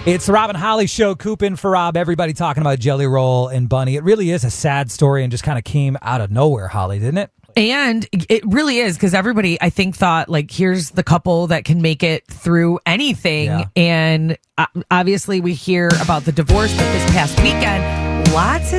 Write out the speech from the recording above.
It's the Rob and Holly show. Coop in for Rob. Everybody talking about Jelly Roll and Bunny. It really is a sad story and just kind of came out of nowhere, Holly, didn't it? And it really is, because everybody, I think, thought, like, here's the couple that can make it through anything. Yeah. And obviously we hear about the divorce, but this past weekend, lots